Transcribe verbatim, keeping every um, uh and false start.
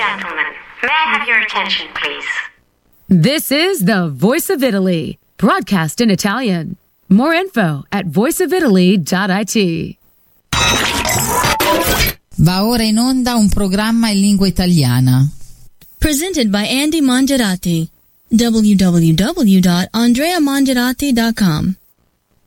gentlemen, may I have your attention, please? This is the Voice of Italy, broadcast in Italian. More info at voice of italy dot it. Va ora in onda un programma in lingua italiana. Presented by Andy Mangiarati. w w w dot andrea mangiarati dot com